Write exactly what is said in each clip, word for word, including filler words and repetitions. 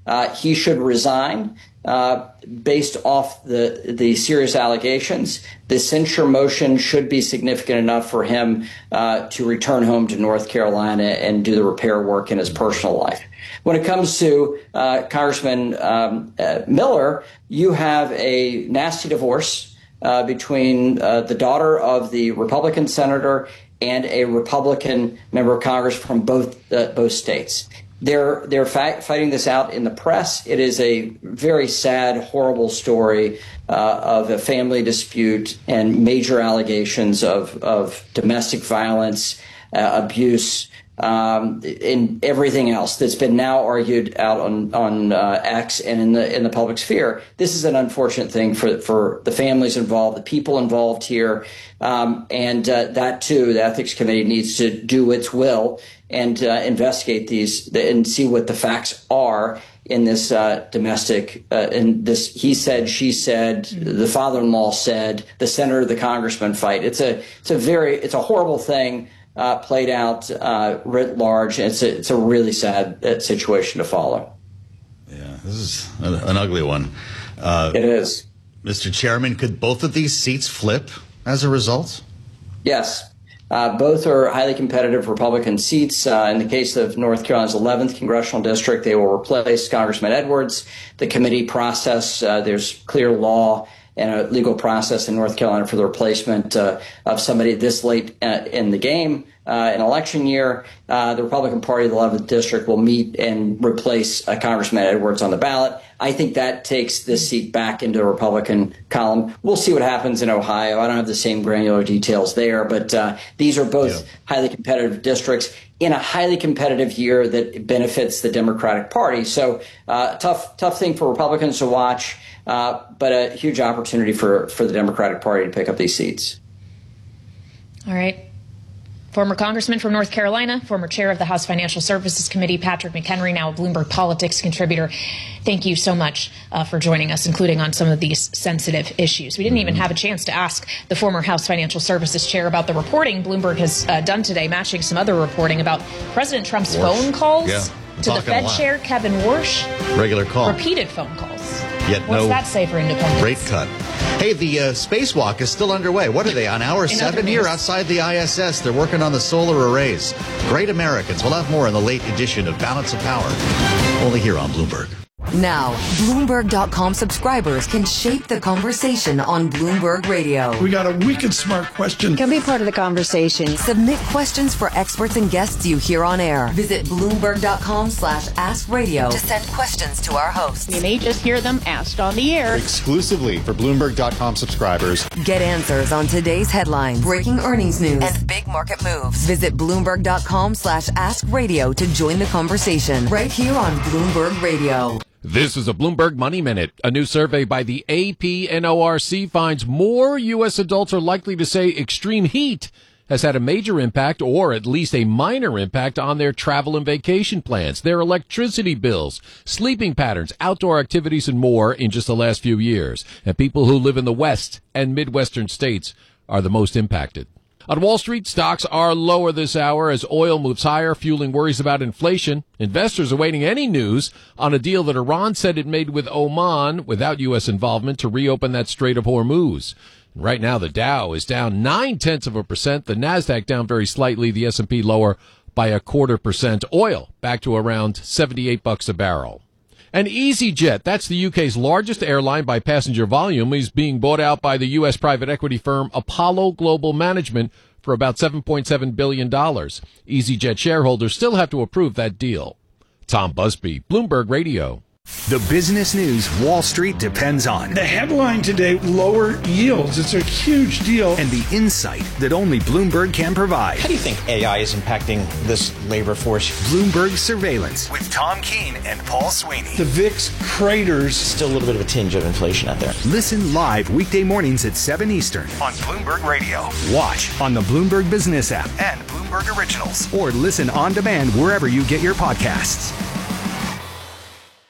uh, he should resign uh, based off the, the serious allegations. The censure motion should be significant enough for him uh, to return home to North Carolina and do the repair work in his personal life. When it comes to uh, Congressman um, uh, Miller, you have a nasty divorce uh, between uh, the daughter of the Republican senator and a Republican member of Congress from both uh, both states. They're they're fa- fighting this out in the press. It is a very sad, horrible story uh, of a family dispute and major allegations of of domestic violence, uh, abuse, um, and everything else that's been now argued out on on uh, X and in the in the public sphere. This is an unfortunate thing for for the families involved, the people involved here, um, and uh, that too, the Ethics Committee needs to do its will and uh, investigate these and see what the facts are in this uh, domestic, uh, in this he said, she said, the father-in-law said, the senator, the congressman fight. It's a it's a very it's a horrible thing uh, played out uh, writ large. It's a, it's a really sad uh, situation to follow. Yeah, this is an, an ugly one. Uh, it is. Mister Chairman, could both of these seats flip as a result? Yes. Uh, both are highly competitive Republican seats. Uh, in the case of North Carolina's eleventh congressional district, they will replace Congressman Edwards. The committee process, uh, there's clear law and a legal process in North Carolina for the replacement uh, of somebody this late uh, in the game. Uh, in election year, uh, the Republican Party of the eleventh district will meet and replace uh, Congressman Edwards on the ballot. I think that takes this seat back into the Republican column. We'll see what happens in Ohio. I don't have the same granular details there, but uh, these are both yeah. highly competitive districts in a highly competitive year that benefits the Democratic Party. So uh, tough, tough thing for Republicans to watch, uh, but a huge opportunity for, for the Democratic Party to pick up these seats. All right. Former Congressman from North Carolina, former chair of the House Financial Services Committee, Patrick McHenry, now a Bloomberg Politics contributor. Thank you so much uh, for joining us, including on some of these sensitive issues. We didn't even have a chance to ask the former House Financial Services chair about the reporting Bloomberg has uh, done today, matching some other reporting about President Trump's Warsh. phone calls yeah, to the Fed chair, Kevin Warsh. Regular call. Repeated phone calls. Yet What's no that say for independence? Rate cut. Hey, the uh, spacewalk is still underway. What are they, on hour seven here outside the I S S? They're working on the solar arrays. Great Americans. We'll have more in the late edition of Balance of Power. Only here on Bloomberg. Now, Bloomberg dot com subscribers can shape the conversation on Bloomberg Radio. We got a wicked smart question. Can be part of the conversation. Submit questions for experts and guests you hear on air. Visit Bloomberg dot com slash ask radio to send questions to our hosts. You may just hear them asked on the air. Exclusively for Bloomberg dot com subscribers. Get answers on today's headlines, breaking earnings news, and big market moves. Visit Bloomberg dot com slash ask radio to join the conversation right here on Bloomberg Radio. This is a Bloomberg Money Minute. A new survey by the A P N O R C finds more U S adults are likely to say extreme heat has had a major impact, or at least a minor impact, on their travel and vacation plans, their electricity bills, sleeping patterns, outdoor activities, and more in just the last few years. And people who live in the West and Midwestern states are the most impacted. On Wall Street, stocks are lower this hour as oil moves higher, fueling worries about inflation. Investors are awaiting any news on a deal that Iran said it made with Oman without U S involvement to reopen that Strait of Hormuz. Right now, the Dow is down nine-tenths of a percent. The Nasdaq down very slightly. The S and P lower by a quarter percent. Oil back to around seventy-eight bucks a barrel. And EasyJet, that's the U K's largest airline by passenger volume, is being bought out by the U S private equity firm Apollo Global Management for about seven point seven billion dollars. EasyJet shareholders still have to approve that deal. Tom Busby, Bloomberg Radio. The business news Wall Street depends on. The headline today, lower yields. It's a huge deal. And the insight that only Bloomberg can provide. How do you think A I is impacting this labor force? Bloomberg Surveillance with Tom Keene and Paul Sweeney. The V I X craters. Still a little bit of a tinge of inflation out there. Listen live weekday mornings at seven Eastern on Bloomberg Radio. Watch on the Bloomberg Business app and Bloomberg Originals. Or listen on demand wherever you get your podcasts.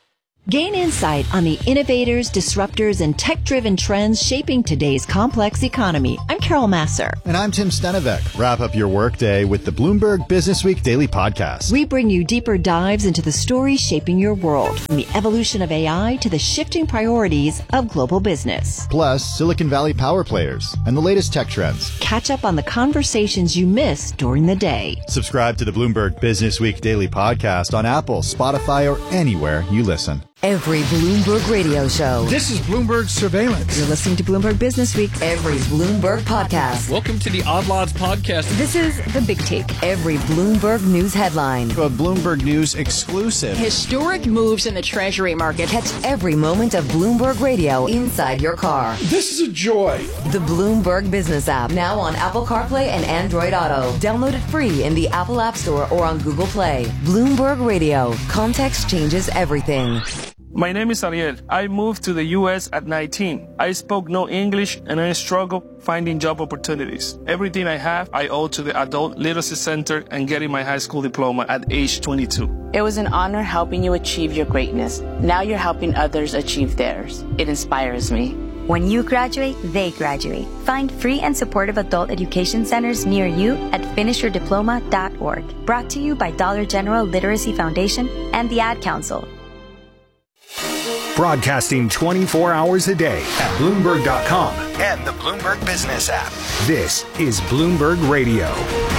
Gain insight on the innovators, disruptors, and tech-driven trends shaping today's complex economy. I'm Carol Masser. And I'm Tim Stenevec. Wrap up your workday with the Bloomberg Businessweek Daily Podcast. We bring you deeper dives into the stories shaping your world, from the evolution of A I to the shifting priorities of global business. Plus, Silicon Valley power players and the latest tech trends. Catch up on the conversations you missed during the day. Subscribe to the Bloomberg Businessweek Daily Podcast on Apple, Spotify, or anywhere you listen. Every Bloomberg radio show. This is Bloomberg Surveillance. You're listening to Bloomberg Business Week. Every Bloomberg podcast. Welcome to the Odd Lots podcast. This is The Big Take. Every Bloomberg news headline. A Bloomberg News exclusive. Historic moves in the Treasury market. Catch every moment of Bloomberg Radio inside your car. This is a joy. The Bloomberg Business app, now on Apple CarPlay and Android Auto. Download it free in the Apple App Store or on Google Play. Bloomberg Radio. Context changes everything. My name is Ariel. I moved to the U S at nineteen. I spoke no English and I struggled finding job opportunities. Everything I have, I owe to the Adult Literacy Center and getting my high school diploma at age twenty-two. It was an honor helping you achieve your greatness. Now you're helping others achieve theirs. It inspires me. When you graduate, they graduate. Find free and supportive adult education centers near you at finish your diploma dot org. Brought to you by Dollar General Literacy Foundation and the Ad Council. Broadcasting twenty-four hours a day at Bloomberg dot com and the Bloomberg Business app. This is Bloomberg Radio.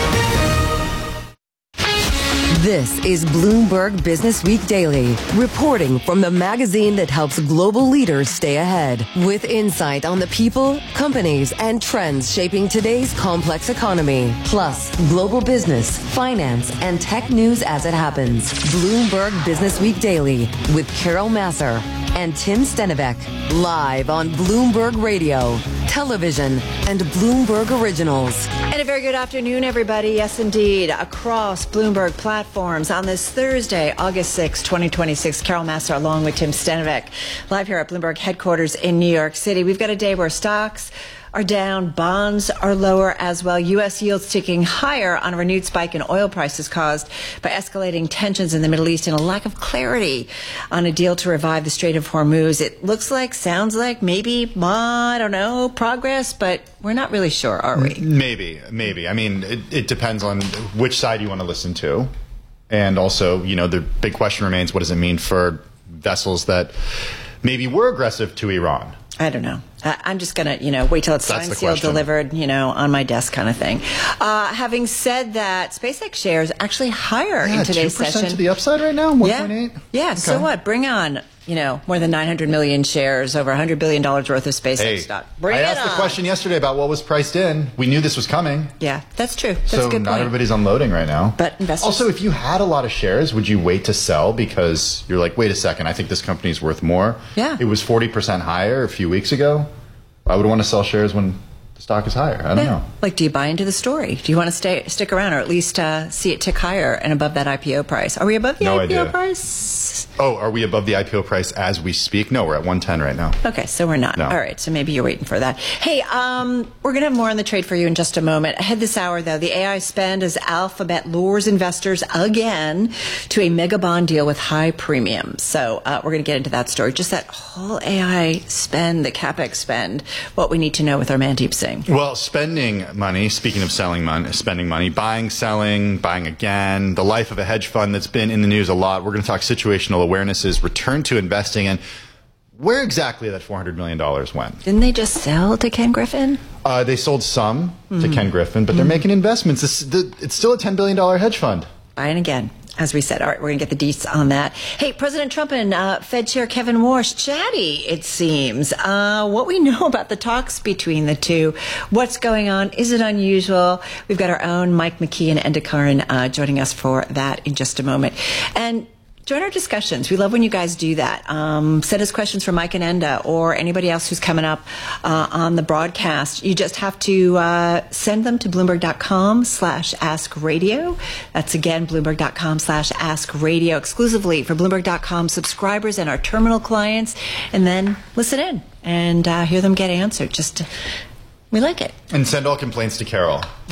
This is Bloomberg Business Week Daily, reporting from the magazine that helps global leaders stay ahead, with insight on the people, companies, and trends shaping today's complex economy, plus global business, finance, and tech news as it happens. Bloomberg Business Week Daily with Carol Masser and Tim Stenevec, live on Bloomberg Radio, television, and Bloomberg Originals. And a very good afternoon, everybody. Yes, indeed, across Bloomberg platforms on this Thursday, August sixth, twenty twenty-six. Carol Masser along with Tim Stenevec, live here at Bloomberg headquarters in New York City. We've got a day where stocks are down, bonds are lower as well. U S yields ticking higher on a renewed spike in oil prices caused by escalating tensions in the Middle East and a lack of clarity on a deal to revive the Strait of Hormuz. It looks like, sounds like, maybe, I don't know, progress, but we're not really sure, are we? Maybe, maybe. I mean, it, it depends on which side you want to listen to. And also, you know, the big question remains, what does it mean for vessels that maybe were aggressive to Iran? I don't know. I'm just going to, you know, wait till it's signed, sealed, delivered, you know, on my desk kind of thing. Uh, having said that, SpaceX shares actually higher yeah, in today's two percent session. to the upside right now, one point eight? Yeah, yeah. Okay. So what? Bring on, you know, more than nine hundred million shares, over one hundred billion dollars worth of SpaceX hey, stock. Bring I it asked on. the question yesterday about what was priced in. We knew this was coming. Yeah, that's true. That's so a good not point. everybody's unloading right now. But investors. Also, if you had a lot of shares, would you wait to sell because you're like, wait a second, I think this company's worth more? Yeah. It was forty percent higher a few weeks ago. I would want to sell shares when the stock is higher. I don't yeah. know. Like, do you buy into the story? Do you want to stay, stick around, or at least uh, see it tick higher and above that I P O price? Are we above the No I P O idea. price? Oh, are we above the I P O price as we speak? No, we're at one ten right now. Okay, so we're not. No. All right, so maybe you're waiting for that. Hey, um, we're going to have more on the trade for you in just a moment. Ahead this hour, though, the A I spend as Alphabet lures investors again to a mega bond deal with high premiums. So uh, we're going to get into that story. Just that whole A I spend, the CapEx spend, what we need to know with our Mandeep Singh. Well, spending money, speaking of selling money, spending money, buying, selling, buying again, the life of a hedge fund that's been in the news a lot. We're going to talk situational awarenesses, return to investing, and where exactly that four hundred million dollars went. Didn't they just sell to Ken Griffin? Uh, they sold some Mm-hmm. to Ken Griffin, but they're Mm-hmm. making investments. It's, the, it's still a ten billion dollars hedge fund. Buying again. As we said, all right, we're going to get the deets on that. Hey, President Trump and uh, Fed Chair Kevin Warsh, chatty, it seems. Uh, what we know about the talks between the two, what's going on, is it unusual? We've got our own Mike McKee and Enda Karan uh, joining us for that in just a moment. And join our discussions. We love when you guys do that. Um, send us questions for Mike and Enda or anybody else who's coming up uh, on the broadcast. You just have to uh, send them to Bloomberg.com slash Ask Radio. That's again, Bloomberg.com slash Ask Radio, exclusively for Bloomberg dot com subscribers and our terminal clients. And then listen in and uh, hear them get answered. Just, we like it. And send all complaints to Carol.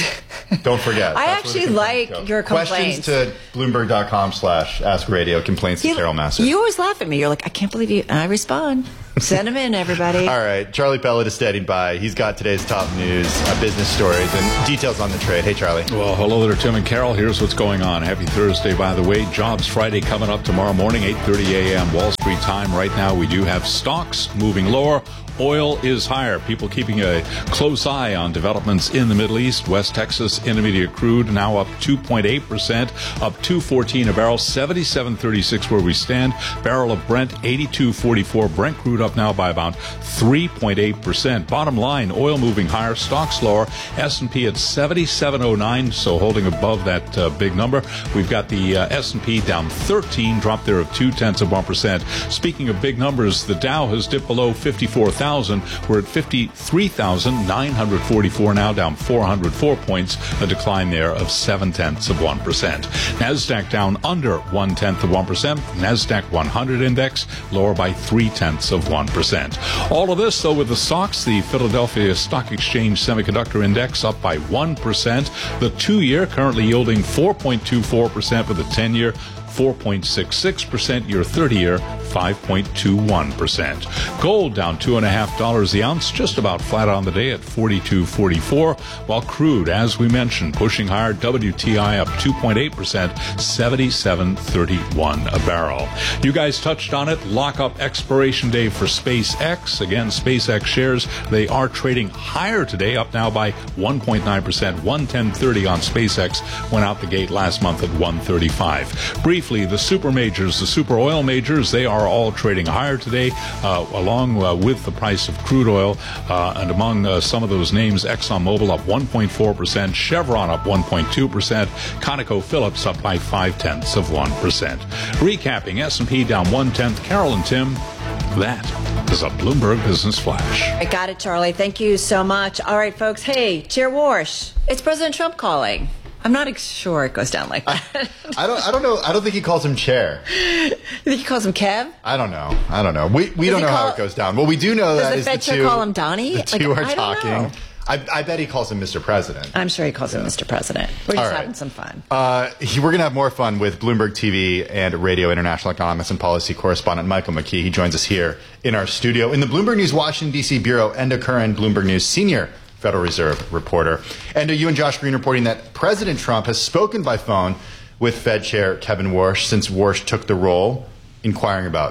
Don't forget. I That's actually like go. your complaints. Questions to Bloomberg.com slash Ask Radio, complaints to Carol Massar. You always laugh at me. You're like, I can't believe you. I respond. Send them in, everybody. All right. Charlie Pellet is standing by. He's got today's top news, uh, business stories, and details on the trade. Hey, Charlie. Well, hello there, Tim and Carol. Here's what's going on. Happy Thursday, by the way. Jobs Friday coming up tomorrow morning, eight thirty a.m. Wall Street time. Right now, we do have stocks moving lower. Oil is higher. People keeping a close eye on developments in the Middle East. West Texas Intermediate crude now up two point eight percent, up two fourteen a barrel, seventy-seven thirty-six where we stand. Barrel of Brent, eighty-two forty-four. Brent crude up now by about three point eight percent. Bottom line, oil moving higher, stocks lower. S and P at seventy-seven oh nine, so holding above that uh, big number. We've got the uh, S and P down thirteen, drop there of two-tenths of one percent. Speaking of big numbers, the Dow has dipped below fifty-four thousand. We're at fifty-three thousand nine hundred forty-four now, down four hundred four points, a decline there of seven-tenths of one percent. NASDAQ down under one-tenth of one percent. NASDAQ one hundred index lower by three-tenths of one percent. All of this, though, with the stocks, the Philadelphia Stock Exchange Semiconductor Index up by one percent. The two-year currently yielding four point two four percent, with the ten-year four point six six percent, your thirty-year five point two one percent. Gold down two and a half dollars the ounce, just about flat on the day at forty-two forty-four, while crude, as we mentioned, pushing higher. W T I up two point eight percent, seventy-seven thirty-one a barrel. You guys touched on it. Lock-up expiration day for SpaceX. Again, SpaceX shares, they are trading higher today, up now by one point nine percent. one ten thirty on SpaceX, went out the gate last month at one thirty-five. Briefly, the super majors, the super oil majors, they are all trading higher today, uh, along uh, with the price of crude oil. Uh, and among uh, some of those names, ExxonMobil up one point four percent, Chevron up one point two percent, ConocoPhillips up by five-tenths of one percent. Recapping, S and P down one-tenth. Carol and Tim, that is a Bloomberg Business Flash. I got it, Charlie. Thank you so much. All right, folks. Hey, Chair Warsh, it's President Trump calling. I'm not sure it goes down like that. I, I don't. I don't know. I don't think he calls him Chair. You think he calls him Kev? I don't know. I don't know. We we does don't know call, how it goes down. Well, we do know that the is Fed the chair two. Call him Donnie. The two like, are I talking. I, I bet he calls him Mister President. I'm sure he calls yeah. him Mister President. We're just right. having some fun. Uh, we're going to have more fun with Bloomberg T V and radio international economist and policy correspondent Michael McKee. He joins us here in our studio in the Bloomberg News Washington, D C bureau. Enda Curran, Bloomberg News senior Federal Reserve reporter. And you and Josh Green reporting that President Trump has spoken by phone with Fed Chair Kevin Warsh since Warsh took the role, inquiring about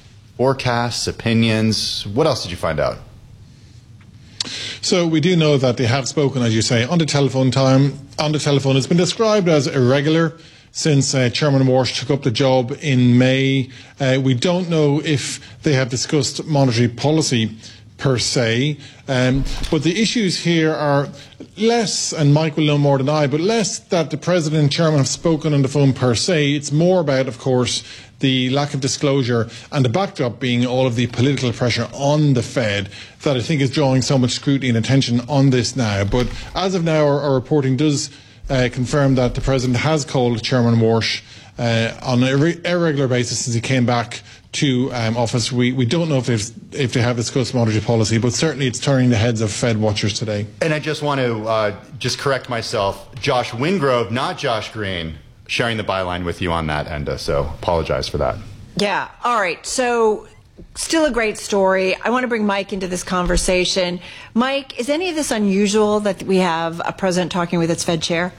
forecasts, opinions. What else did you find out? So we do know that they have spoken, as you say, on the telephone time. On the telephone, it's been described as irregular since uh, Chairman Warsh took up the job in May. Uh, we don't know if they have discussed monetary policy per se, um, but the issues here are less, and Mike will know more than I, but less that the President and Chairman have spoken on the phone per se. It's more about, of course, the lack of disclosure and the backdrop being all of the political pressure on the Fed that I think is drawing so much scrutiny and attention on this now. But as of now, our, our reporting does uh, confirm that the President has called Chairman Warsh uh, on a re- irregular basis since he came back to um, office. We we don't know if they've if they have discussed monetary policy, but certainly it's turning the heads of Fed watchers today. And I just want to uh, just correct myself. Josh Wingrove, not Josh Green, sharing the byline with you on that, Enda. So apologize for that. Yeah. All right. So still a great story. I want to bring Mike into this conversation. Mike, is any of this unusual that we have a president talking with its Fed chair?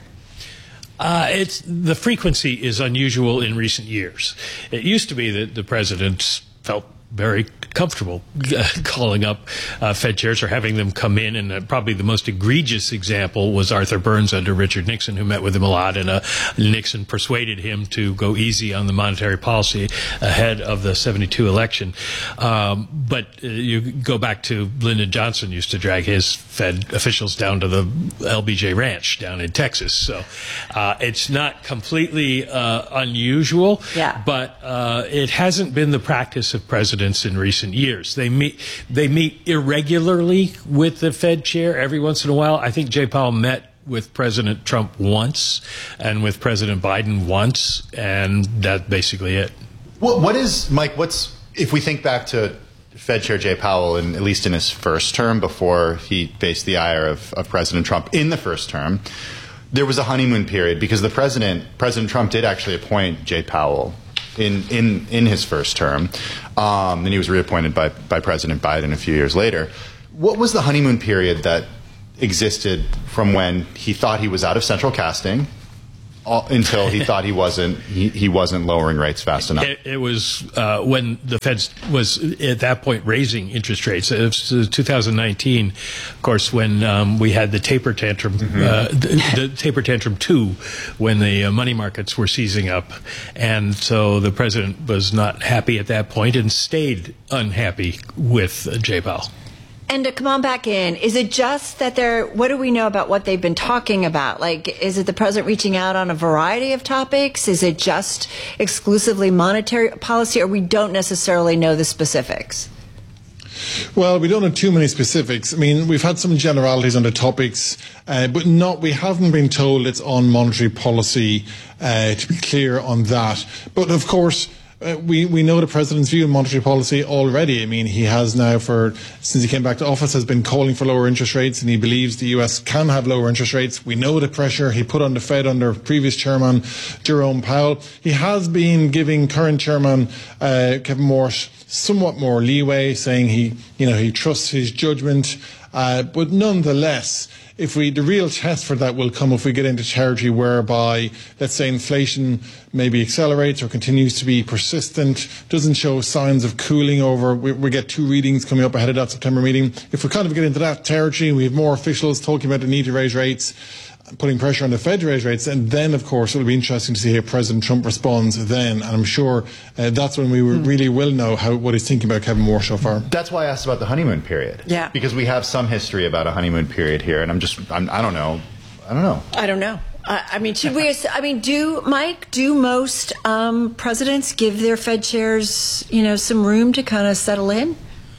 Uh, it's the frequency is unusual in recent years. It used to be that the presidents felt very comfortable uh, calling up uh, Fed chairs or having them come in, and uh, probably the most egregious example was Arthur Burns under Richard Nixon, who met with him a lot, and uh, Nixon persuaded him to go easy on the monetary policy ahead of the seventy-two election. Um, but uh, you go back to Lyndon Johnson used to drag his Fed officials down to the L B J Ranch down in Texas. So uh, it's not completely uh, unusual, yeah. but uh, it hasn't been the practice of presidents in recent years. They meet they meet irregularly with the Fed chair every once in a while. I think Jay Powell met with President Trump once and with President Biden once, and that's basically it. What, what is, Mike, what's, if we think back to Fed Chair Jay Powell, in, at least in his first term before he faced the ire of, of President Trump in the first term, there was a honeymoon period because the president, President Trump, did actually appoint Jay Powell in in, in his first term, um, and he was reappointed by by President Biden a few years later. What was the honeymoon period that existed from when he thought he was out of central casting until he thought he wasn't he, he wasn't lowering rates fast enough? It, it was uh, when the Fed was at that point raising interest rates. It was two thousand nineteen, of course, when um, we had the taper tantrum, mm-hmm. uh, the, the taper tantrum two, when the uh, money markets were seizing up, and so the president was not happy at that point and stayed unhappy with uh, Jay Powell. And to come on back in, is it just that they're, what do we know about what they've been talking about? Like, is it the president reaching out on a variety of topics? Is it just exclusively monetary policy, or we don't necessarily know the specifics? Well, we don't know too many specifics. I mean, we've had some generalities on the topics, uh, but not, we haven't been told it's on monetary policy, uh, to be clear on that. But of course, Uh, we, we know the president's view on monetary policy already. I mean, he has now, for since he came back to office, has been calling for lower interest rates, and he believes the U S can have lower interest rates. We know the pressure he put on the Fed under previous chairman Jerome Powell. He has been giving current chairman uh, Kevin Warsh somewhat more leeway, saying he, you know, he trusts his judgment. Uh, but nonetheless, if we, the real test for that will come if we get into territory whereby, let's say, inflation maybe accelerates or continues to be persistent, doesn't show signs of cooling over. We, we get two readings coming up ahead of that September meeting. If we kind of get into that territory and we have more officials talking about the need to raise rates, putting pressure on the Fed to raise rates, and then, of course, it will be interesting to see how President Trump responds then. And I'm sure uh, that's when we mm. really will know how what he's thinking about Kevin Warsh so far. That's why I asked about the honeymoon period. Yeah. Because we have some history about a honeymoon period here, and I'm just, I'm, I don't know. I don't know. I don't know. Uh, I mean, should we, I mean, do, Mike, do most um, presidents give their Fed chairs, you know, some room to kind of settle in?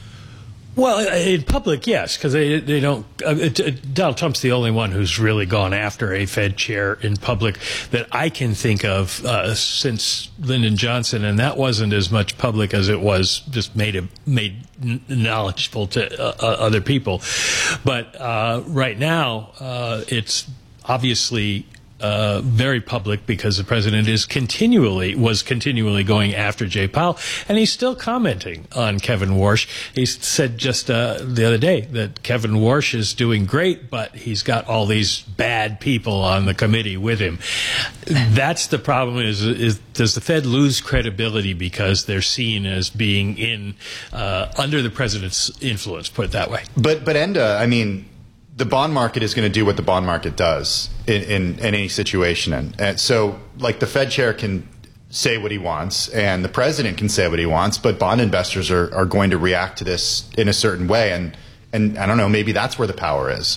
Well, in public, yes, because they they don't. Uh, Donald Trump's the only one who's really gone after a Fed chair in public that I can think of uh, since Lyndon Johnson, and that wasn't as much public as it was just made a, made knowledgeable to uh, other people. But uh, right now, uh, it's obviously Uh, very public because the president is continually was continually going after Jay Powell, and he's still commenting on Kevin Warsh. He said just uh, the other day that Kevin Warsh is doing great, but he's got all these bad people on the committee with him. That's the problem. Is, is does the Fed lose credibility because they're seen as being in uh, under the president's influence? Put it that way. But but Enda, I mean, the bond market is going to do what the bond market does in, in, in any situation. And, and so, like, the Fed chair can say what he wants, and the president can say what he wants, but bond investors are, are going to react to this in a certain way. And, and I don't know, maybe that's where the power is.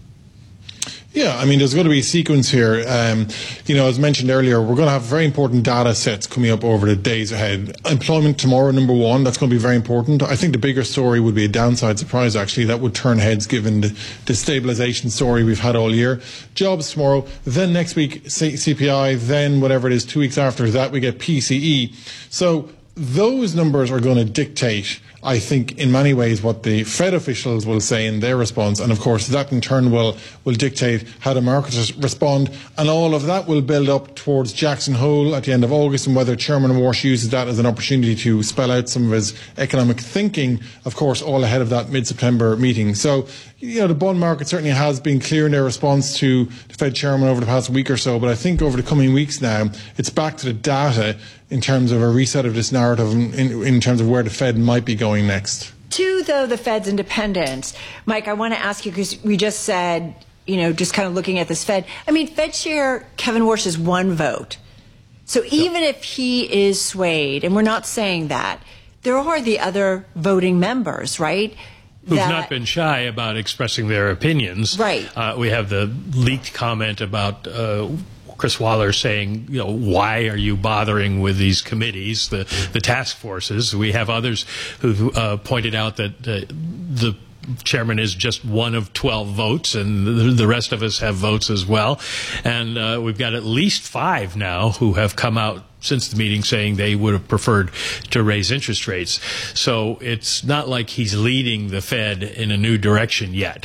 Yeah, I mean, there's going to be a sequence here. Um, you know, as mentioned earlier, we're going to have very important data sets coming up over the days ahead. Employment tomorrow, number one, that's going to be very important. I think the bigger story would be a downside surprise, actually. That would turn heads given the, the stabilization story we've had all year. Jobs tomorrow, then next week C P I, then whatever it is, two weeks after that we get P C E. So those numbers are going to dictate, I think, in many ways what the Fed officials will say in their response, and of course that in turn will will dictate how the markets respond, and all of that will build up towards Jackson Hole at the end of August, and whether Chairman Warsh uses that as an opportunity to spell out some of his economic thinking, of course, all ahead of that mid-September meeting. So, you know, the bond market certainly has been clear in their response to the Fed chairman over the past week or so, but I think over the coming weeks now, it's back to the data in terms of a reset of this narrative in, in, in terms of where the Fed might be going next. To, though, the Fed's independence, Mike, I want to ask you, because we just said, you know, just kind of looking at this Fed, I mean, Fed Chair Kevin Warsh is one vote. So even if he is swayed, and we're not saying that, there are the other voting members, right? Who've that, not been shy about expressing their opinions. Right. Uh, we have the leaked comment about uh, Chris Waller saying, you know, why are you bothering with these committees, the, the task forces? We have others who uh, pointed out that uh, the chairman is just one of twelve votes, and the, the rest of us have votes as well. And uh, we've got at least five now who have come out since the meeting saying they would have preferred to raise interest rates. So it's not like he's leading the Fed in a new direction yet.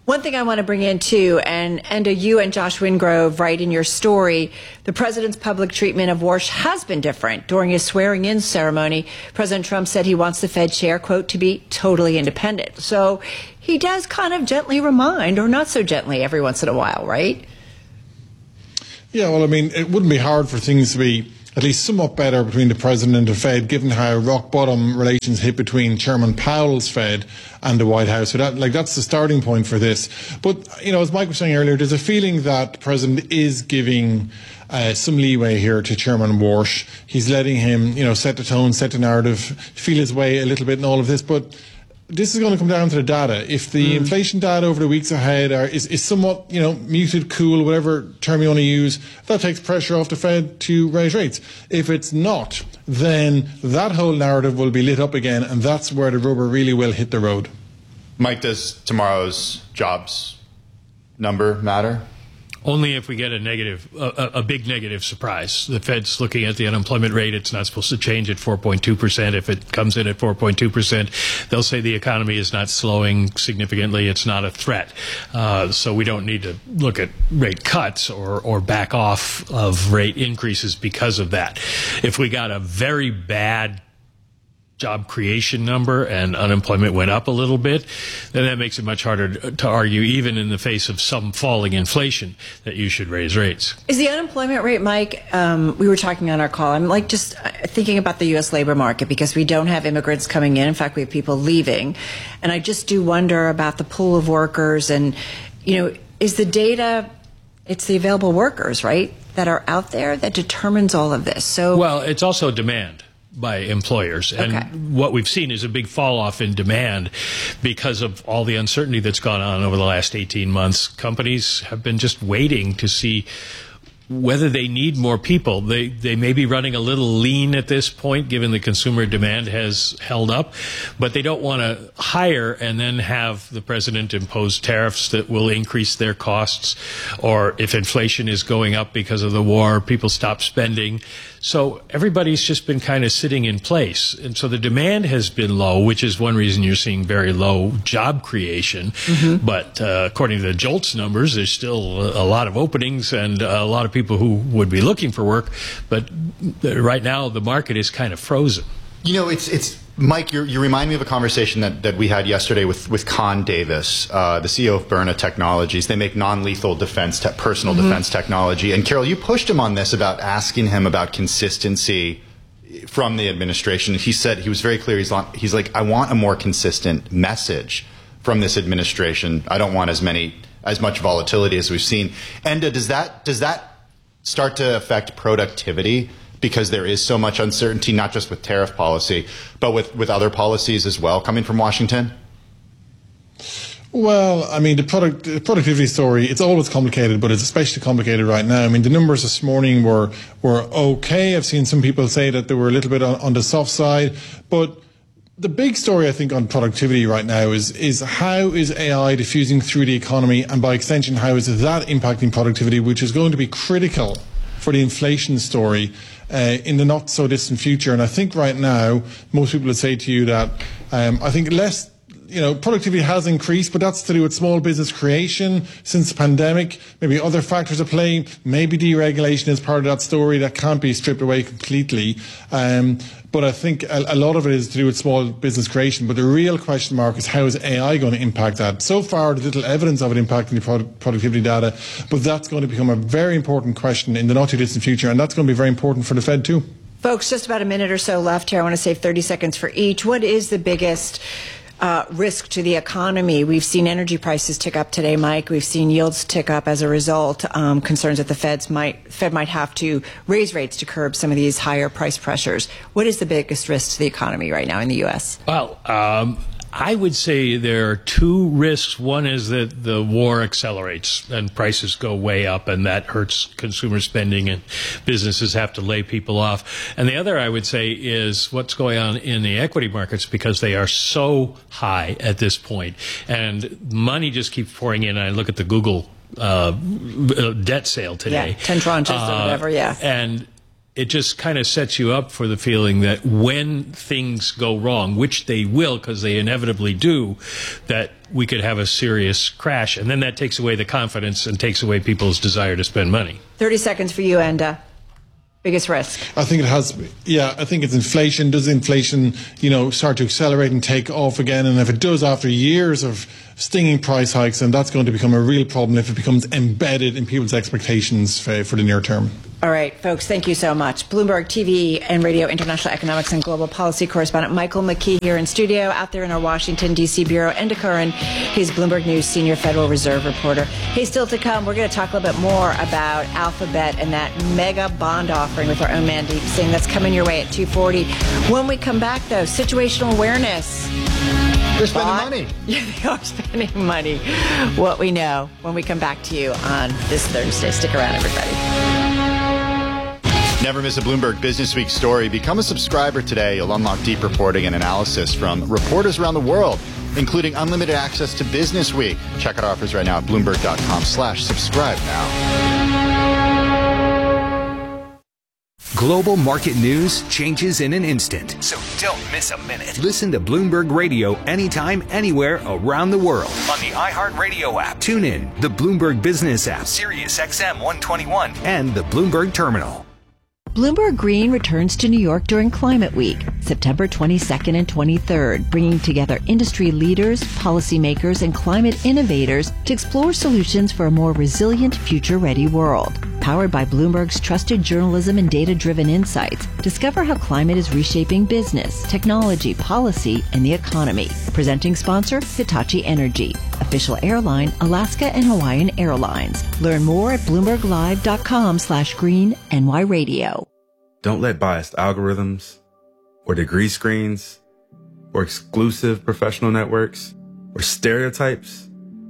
One thing I want to bring in, too, and, and uh, you and Josh Wingrove write in your story, the president's public treatment of Warsh has been different. During his swearing-in ceremony, President Trump said he wants the Fed chair, quote, to be totally independent. So he does kind of gently remind, or not so gently every once in a while, right? Yeah, well, I mean, it wouldn't be hard for things to be at least somewhat better between the president and the Fed, given how rock bottom relations hit between Chairman Powell's Fed and the White House. So that, like, that's the starting point for this. But, you know, as Mike was saying earlier, there's a feeling that the president is giving uh, some leeway here to Chairman Warsh. He's letting him, you know, set the tone, set the narrative, feel his way a little bit in all of this. But this is going to come down to the data. If the mm. inflation data over the weeks ahead are, is, is somewhat, you know, muted, cool, whatever term you want to use, that takes pressure off the Fed to raise rates. If it's not, then that whole narrative will be lit up again, and that's where the rubber really will hit the road. Mike, does tomorrow's jobs number matter? Only if we get a negative, a, a big negative surprise. The Fed's looking at the unemployment rate. It's not supposed to change at four point two percent. If it comes in at four point two percent, they'll say the economy is not slowing significantly. It's not a threat. Uh, so we don't need to look at rate cuts or, or back off of rate increases because of that. If we got a very bad job creation number and unemployment went up a little bit, then that makes it much harder to argue, even in the face of some falling inflation, that you should raise rates. Is the unemployment rate, Mike, um, we were talking on our call, I'm like just thinking about the U S labor market because we don't have immigrants coming in. In fact, we have people leaving. And I just do wonder about the pool of workers and, you know, is the data, it's the available workers, right, that are out there that determines all of this. So, well, it's also demand by employers. And okay. what we've seen is a big fall off in demand because of all the uncertainty that's gone on over the last eighteen months. Companies have been just waiting to see whether they need more people. They they may be running a little lean at this point, given the consumer demand has held up, but they don't want to hire and then have the president impose tariffs that will increase their costs, or if inflation is going up because of the war, people stop spending. So everybody's just been kind of sitting in place. And so the demand has been low, which is one reason you're seeing very low job creation. Mm-hmm. But uh, according to the JOLTS numbers, there's still a lot of openings and a lot of people who would be looking for work. But right now, the market is kind of frozen. You know, it's it's Mike, you're, you remind me of a conversation that, that we had yesterday with, with Con Davis, uh, the C E O of Byrna Technologies. They make non-lethal defense, te- personal mm-hmm. defense technology. And Carol, you pushed him on this about asking him about consistency from the administration. He said, he was very clear, he's, on, he's like, I want a more consistent message from this administration. I don't want as many, as much volatility as we've seen. And uh, does that, does that start to affect productivity? Because there is so much uncertainty, not just with tariff policy, but with, with other policies as well coming from Washington? Well, I mean, the product the productivity story, it's always complicated, but it's especially complicated right now. I mean, the numbers this morning were were okay. I've seen some people say that they were a little bit on, on the soft side. But the big story, I think, on productivity right now is is how is A I diffusing through the economy, and by extension, how is that impacting productivity, which is going to be critical for the inflation story Uh, in the not so distant future. And I think right now, most people would say to you that um, I think less, you know, productivity has increased, but that's to do with small business creation since the pandemic. Maybe other factors are playing. Maybe deregulation is part of that story that can't be stripped away completely. Um, but I think a, a lot of it is to do with small business creation. But the real question mark is, how is A I going to impact that? So far, there's little evidence of it impacting the product, productivity data, but that's going to become a very important question in the not too distant future, and that's going to be very important for the Fed too. Folks, just about a minute or so left here. I want to save thirty seconds for each. What is the biggest Uh, risk to the economy? We've seen energy prices tick up today, Mike. We've seen yields tick up as a result. Um, concerns that the Fed's might, Fed might have to raise rates to curb some of these higher price pressures. What is the biggest risk to the economy right now in the U S? Well, um, I would say there are two risks. One is that the war accelerates and prices go way up, and that hurts consumer spending and businesses have to lay people off. And the other, I would say, is what's going on in the equity markets, because they are so high at this point. And money just keeps pouring in. I look at the Google uh, debt sale today. Yeah, ten tranches uh, or whatever, yeah. And it just kind of sets you up for the feeling that when things go wrong, which they will because they inevitably do, that we could have a serious crash. And then that takes away the confidence and takes away people's desire to spend money. thirty seconds for you, and uh, biggest risk. I think it has, yeah, I think it's inflation. Does inflation, you know, start to accelerate and take off again? And if it does after years of stinging price hikes, then that's going to become a real problem if it becomes embedded in people's expectations for, for the near term. All right, folks, thank you so much. Bloomberg T V and Radio International Economics and Global Policy Correspondent Michael McKee here in studio, out there in our Washington, D C bureau. Enda Curran, he's Bloomberg News Senior Federal Reserve Reporter. Hey, still to come, we're going to talk a little bit more about Alphabet and that mega bond offering with our own Mandeep Singh. That's coming your way at two forty. When we come back, though, situational awareness. They're spending money. Yeah, they are spending money. What we know when we come back to you on this Thursday. Stick around, everybody. Never miss a Bloomberg Business Week story. Become a subscriber today. You'll unlock deep reporting and analysis from reporters around the world, including unlimited access to Business Week. Check out offers right now at Bloomberg.com slash subscribe now. Global market news changes in an instant. So don't miss a minute. Listen to Bloomberg Radio anytime, anywhere around the world. On the iHeartRadio app, tune in, the Bloomberg Business app, Sirius X M one twenty-one, and the Bloomberg Terminal. Bloomberg Green returns to New York during Climate Week, September twenty-second and twenty-third, bringing together industry leaders, policymakers, and climate innovators to explore solutions for a more resilient, future-ready world. Powered by Bloomberg's trusted journalism and data-driven insights, discover how climate is reshaping business, technology, policy, and the economy. Presenting sponsor, Hitachi Energy. Official airline, Alaska and Hawaiian Airlines. Learn more at BloombergLive.com slash green NY Radio. Don't let biased algorithms or degree screens or exclusive professional networks or stereotypes.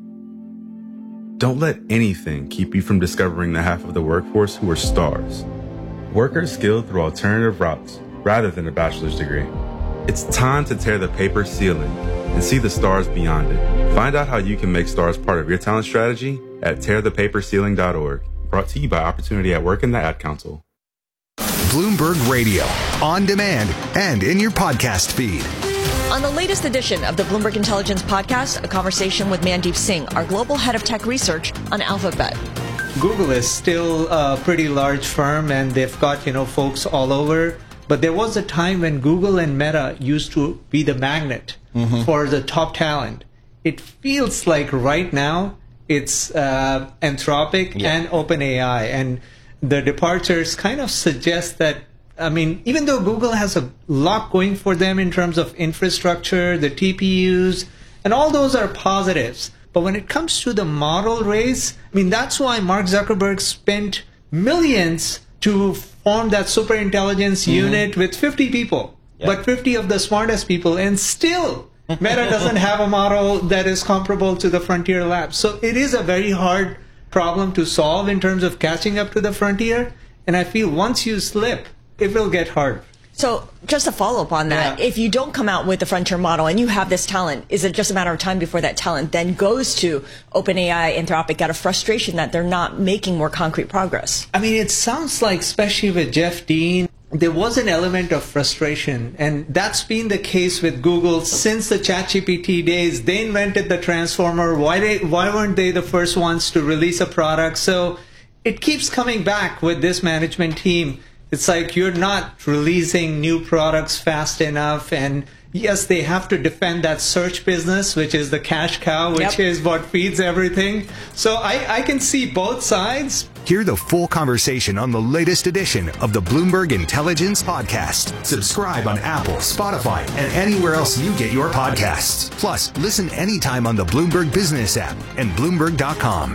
Don't let anything keep you from discovering the half of the workforce who are stars. Workers skilled through alternative routes rather than a bachelor's degree. It's time to tear the paper ceiling and see the stars beyond it. Find out how you can make stars part of your talent strategy at tear the paper ceiling dot org. Brought to you by Opportunity at Work and the Ad Council. Bloomberg Radio, on demand and in your podcast feed. On the latest edition of the Bloomberg Intelligence Podcast, a conversation with Mandeep Singh, our global head of tech research on Alphabet. Google is still a pretty large firm, and they've got, you know, folks all over. But there was a time when Google and Meta used to be the magnet mm-hmm. for the top talent. It feels like right now it's uh, Anthropic yeah. and OpenAI, and the departures kind of suggest that, I mean, even though Google has a lot going for them in terms of infrastructure, the T P Us, and all those are positives. But when it comes to the model race, I mean, that's why Mark Zuckerberg spent millions to form that superintelligence mm-hmm. unit with fifty people, yep. but fifty of the smartest people, and still Meta doesn't have a model that is comparable to the Frontier Labs. So it is a very hard problem to solve in terms of catching up to the frontier. And I feel once you slip, it will get hard. So just a follow-up on that, yeah. if you don't come out with the frontier model and you have this talent, is it just a matter of time before that talent then goes to OpenAI, Anthropic, out of frustration that they're not making more concrete progress? I mean, it sounds like, especially with Jeff Dean, there was an element of frustration. And that's been the case with Google since the ChatGPT days. They invented the transformer. Why, they, why weren't they the first ones to release a product? So it keeps coming back with this management team. It's like you're not releasing new products fast enough. And yes, they have to defend that search business, which is the cash cow, which yep. is what feeds everything. So I, I can see both sides. Hear the full conversation on the latest edition of the Bloomberg Intelligence Podcast. Subscribe on Apple, Spotify, and anywhere else you get your podcasts. Plus, listen anytime on the Bloomberg Business app and Bloomberg dot com.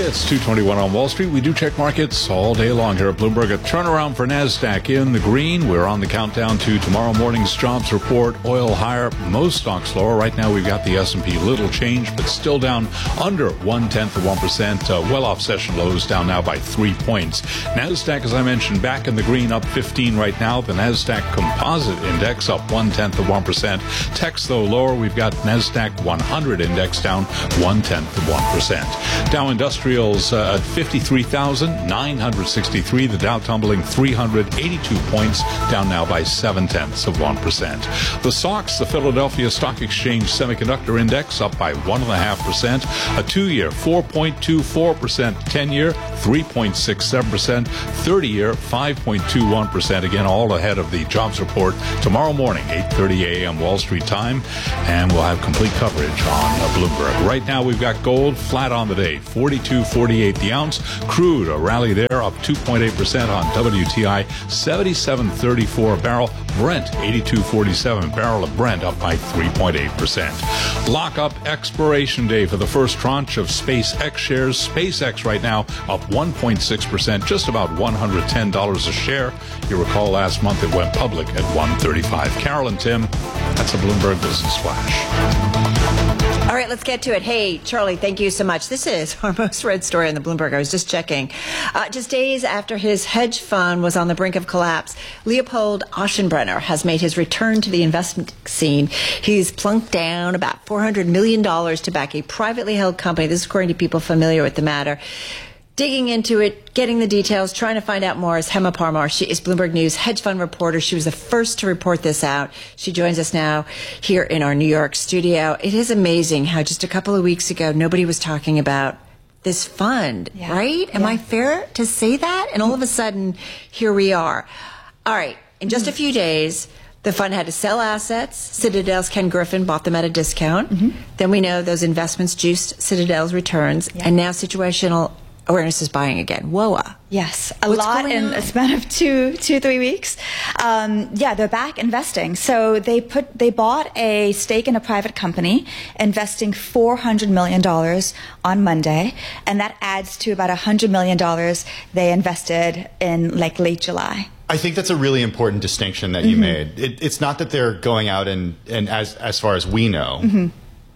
It's two twenty-one on Wall Street. We do check markets all day long here at Bloomberg. A turnaround for NASDAQ in the green. We're on the countdown to tomorrow morning's jobs report. Oil higher, most stocks lower. Right now we've got the S and P little change, but still down under one-tenth of one percent. Uh, well off session lows, down now by three points. NASDAQ, as I mentioned, back in the green, up fifteen right now. The NASDAQ Composite Index up one-tenth of one percent. Techs, though, lower. We've got NASDAQ one hundred Index down one-tenth of one percent. Dow Industrials uh, at fifty-three thousand nine hundred sixty-three. The Dow tumbling three hundred eighty-two points, down now by seven-tenths of one percent. The S O X, the Philadelphia Stock Exchange Semiconductor Index, up by one point five percent. A two-year, four point two four percent. ten-year, three point six seven percent. thirty-year, five point two one percent. Again, all ahead of the jobs report tomorrow morning, eight thirty a.m. Wall Street time. And we'll have complete coverage on uh, Bloomberg. Right now, we've got gold flat on the day, forty-two forty-eight the ounce. Crude, a rally there, up two point eight percent on W T I, seventy-seven thirty-four a barrel. Brent, eighty-two forty-seven barrel of Brent, up by three point eight percent. Lock-up expiration day for the first tranche of SpaceX shares. SpaceX right now up one point six percent, just about one hundred ten dollars a share. You recall last month it went public at one thirty-five. Carol and Tim, that's a Bloomberg Business Flash. All right, let's get to it. Hey, Charlie, thank you so much. This is our most read story on the Bloomberg. I was just checking. Uh, just days after his hedge fund was on the brink of collapse, Leopold Aschenbrenner has made his return to the investment scene. He's plunked down about four hundred million dollars to back a privately held company. This is according to people familiar with the matter. Digging into it, getting the details, trying to find out more is Hema Parmar. She is Bloomberg News hedge fund reporter. She was the first to report this out. She joins us now here in our New York studio. It is amazing how just a couple of weeks ago, nobody was talking about this fund, yeah. right? Am yeah. I fair to say that? And all of a sudden, here we are. All right, in just mm-hmm. a few days, the fund had to sell assets. Citadel's Ken Griffin bought them at a discount. Mm-hmm. Then we know those investments juiced Citadel's returns. Yeah. And now situational awareness is buying again. W O A. Yes, a What's lot in on? a span of two, two, three weeks. Um, yeah, they're back investing. So they put, they bought a stake in a private company, investing four hundred million dollars on Monday, and that adds to about one hundred million dollars they invested in like late July. I think that's a really important distinction that you mm-hmm. made. It, it's not that they're going out and, and as, as far as we know, mm-hmm.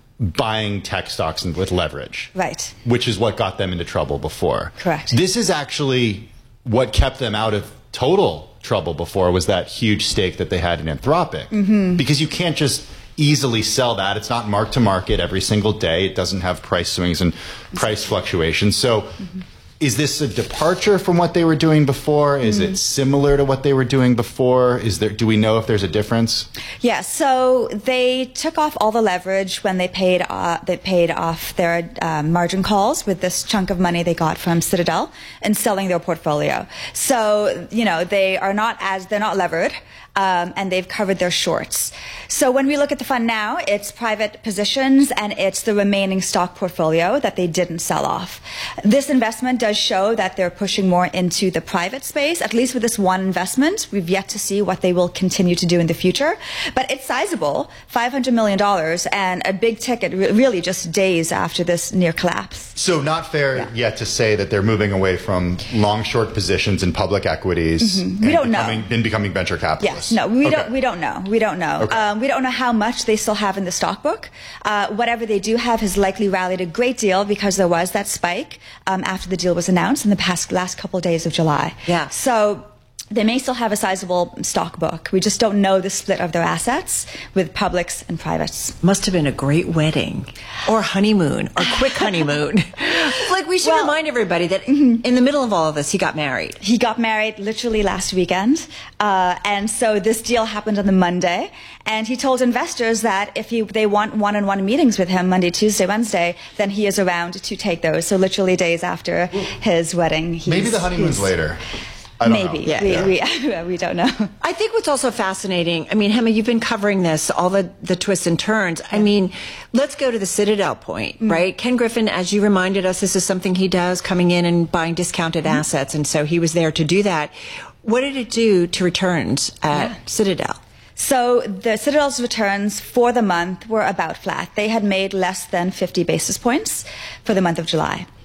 buying tech stocks with leverage. Right. Which is what got them into trouble before. Correct. This is actually what kept them out of total trouble before, was that huge stake that they had in Anthropic. Mm-hmm. Because you can't just easily sell that. It's not mark to market every single day. It doesn't have price swings and price fluctuations. So mm-hmm. is this a departure from what they were doing before? Is mm-hmm. it similar to what they were doing before? Is there, do we know if there's a difference? Yeah, so they took off all the leverage when they paid uh, they paid off their uh, margin calls with this chunk of money they got from Citadel and selling their portfolio. So, you know, they are not as they're not levered. Um, and they've covered their shorts. So when we look at the fund now, it's private positions and it's the remaining stock portfolio that they didn't sell off. This investment does show that they're pushing more into the private space, at least with this one investment. We've yet to see what they will continue to do in the future. But it's sizable, five hundred million dollars, and a big ticket really just days after this near collapse. So not fair yeah. yet to say that they're moving away from long short positions in public equities mm-hmm. we don't becoming, know. and becoming venture capitalists. Yes, no, we okay. don't. We don't know. We don't know. Okay. Um, we don't know how much they still have in the stock book. Uh, whatever they do have has likely rallied a great deal because there was that spike um, after the deal was announced in the past last couple of days of July. Yeah. So they may still have a sizable stock book. We just don't know the split of their assets with publics and privates. Must have been a great wedding or honeymoon or quick honeymoon. Like we should well, remind everybody that mm-hmm. in the middle of all of this, he got married. He got married literally last weekend. Uh, and so this deal happened on the Monday. And he told investors that if he, they want one-on-one meetings with him Monday, Tuesday, Wednesday, then he is around to take those. So literally days after his wedding. He's, Maybe the honeymoon's later. I don't Maybe. know. Yeah, we, yeah. we, we don't know. I think what's also fascinating, I mean, Hema, you've been covering this, all the, the twists and turns. I mean, let's go to the Citadel point, mm-hmm. right? Ken Griffin, as you reminded us, this is something he does, coming in and buying discounted mm-hmm. assets, and so he was there to do that. What did it do to returns at yeah. Citadel? So the Citadel's returns for the month were about flat. They had made less than fifty basis points for the month of July.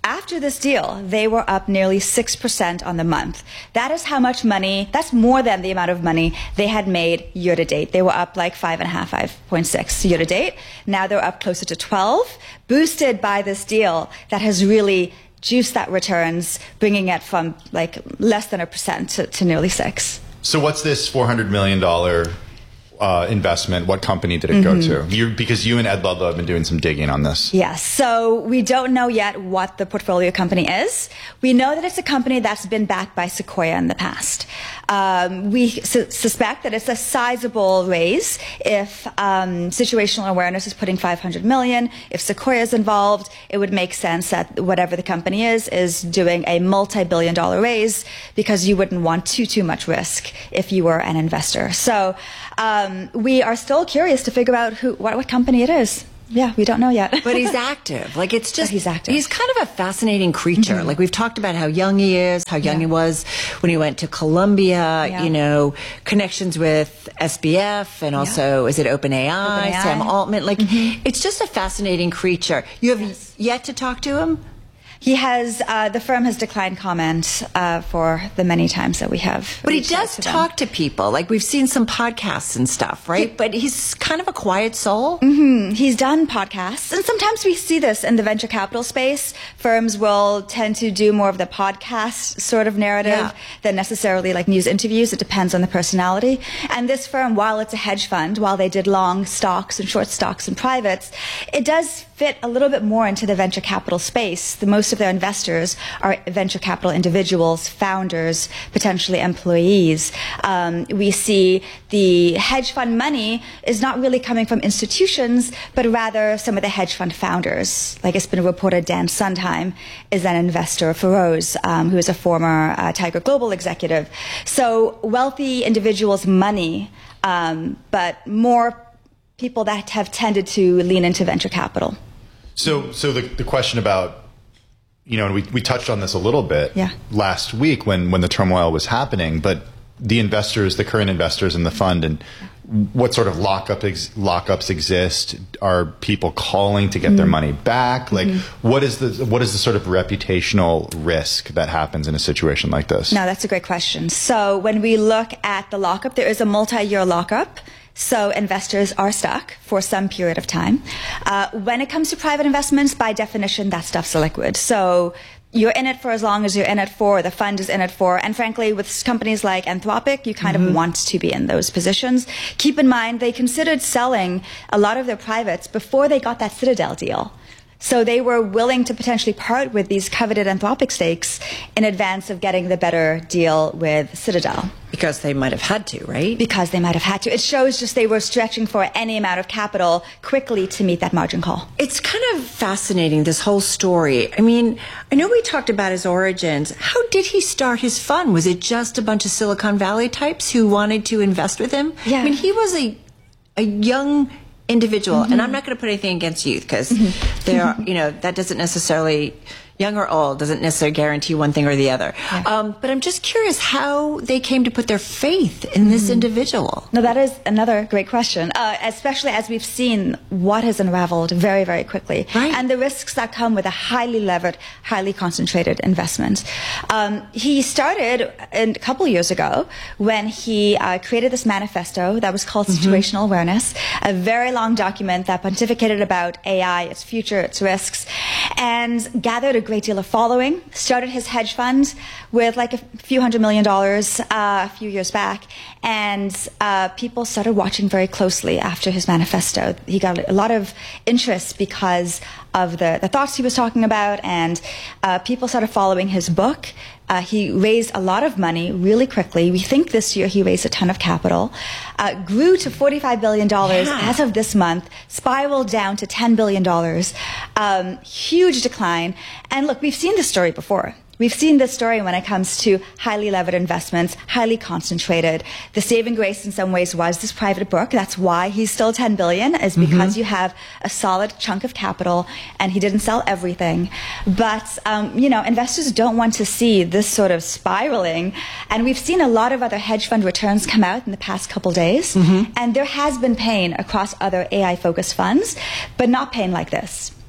After this deal, they were up nearly six percent on the month. That is how much money, that's more than the amount of money they had made year to date. They were up like five and a half, five point six year to date. Now they're up closer to twelve, boosted by this deal that has really juiced that returns, bringing it from like less than a percent to, to nearly six. So what's this four hundred million dollars Uh, investment? What company did it Mm-hmm. go to? You, because you and Ed Ludlow have been doing some digging on this. Yes. So we don't know yet what the portfolio company is. We know that it's a company that's been backed by Sequoia in the past. Um, we su- suspect that it's a sizable raise if um, situational awareness is putting five hundred million dollars. If Sequoia is involved, it would make sense that whatever the company is, is doing a multi-billion dollar raise because you wouldn't want too, too much risk if you were an investor. So um, we are still curious to figure out who, what, what company it is. Yeah, we don't know yet. But he's active. Like, it's just, but he's active. He's kind of a fascinating creature. Mm-hmm. Like, we've talked about how young he is, how young yeah. he was when he went to Columbia, yeah. you know, connections with S B F and also, yeah. is it OpenAI, OpenAI, Sam Altman? Like, mm-hmm. it's just a fascinating creature. You have yes. yet to talk to him? He has, uh, the firm has declined comment uh, for the many times that we have. But he does to talk to people. Like, we've seen some podcasts and stuff, right? He, but he's kind of a quiet soul. Mm-hmm. He's done podcasts. And sometimes we see this in the venture capital space. Firms will tend to do more of the podcast sort of narrative yeah. than necessarily like news interviews. It depends on the personality. And this firm, while it's a hedge fund, while they did long stocks and short stocks and privates, it does fit a little bit more into the venture capital space. The most of their investors are venture capital individuals, founders, potentially employees. Um, we see the hedge fund money is not really coming from institutions, but rather some of the hedge fund founders. Like it's been reported, Dan Sondheim is an investor, Feroz, um, who is a former uh, Tiger Global executive. So wealthy individuals' money, um, but more people that have tended to lean into venture capital. So, so the, the question about, you know, and we, we touched on this a little bit yeah. last week when, when the turmoil was happening, but the investors, the current investors in the fund, and what sort of lockup ex, lockups exist? Are people calling to get mm-hmm. their money back? Like, mm-hmm. what is the what is the sort of reputational risk that happens in a situation like this? No, that's a great question. So when we look at the lockup, there is a multi-year lockup. So investors are stuck for some period of time. Uh, when it comes to private investments, by definition, that stuff's liquid. So you're in it for as long as you're in it for, the fund is in it for, and frankly, with companies like Anthropic, you kind mm-hmm. of want to be in those positions. Keep in mind, they considered selling a lot of their privates before they got that Citadel deal. So they were willing to potentially part with these coveted Anthropic stakes in advance of getting the better deal with Citadel. Because they might have had to, right? Because they might have had to. It shows just they were stretching for any amount of capital quickly to meet that margin call. It's kind of fascinating, this whole story. I mean, I know we talked about his origins. How did he start his fund? Was it just a bunch of Silicon Valley types who wanted to invest with him? Yeah. I mean, he was a, a young individual, mm-hmm. and I'm not going to put anything against youth because mm-hmm. there are, you know, that doesn't necessarily, young or old, doesn't necessarily guarantee one thing or the other. Yeah. Um, but I'm just curious how they came to put their faith in this mm-hmm. individual. No, that is another great question, uh, especially as we've seen what has unraveled very, very quickly. Right. And the risks that come with a highly levered, highly concentrated investment. Um, he started a couple years ago when he uh, created this manifesto that was called mm-hmm. Situational Awareness, a very long document that pontificated about A I, its future, its risks, and gathered a great deal of following. Started his hedge fund with like a few hundred million dollars uh, a few years back, and uh, people started watching very closely after his manifesto. He got a lot of interest because of the, the thoughts he was talking about, and uh, people started following his book. Uh, he raised a lot of money really quickly. We think this year he raised a ton of capital, uh, grew to forty-five billion dollars yeah. as of this month, spiraled down to ten billion dollars, um, huge decline. And look, we've seen this story before. We've seen this story when it comes to highly levered investments, highly concentrated. The saving grace in some ways was this private book. That's why he's still ten billion dollars, is because mm-hmm. you have a solid chunk of capital and he didn't sell everything. But, um, you know, investors don't want to see this sort of spiraling. And we've seen a lot of other hedge fund returns come out in the past couple days. Mm-hmm. And there has been pain across other A I-focused funds, but not pain like this.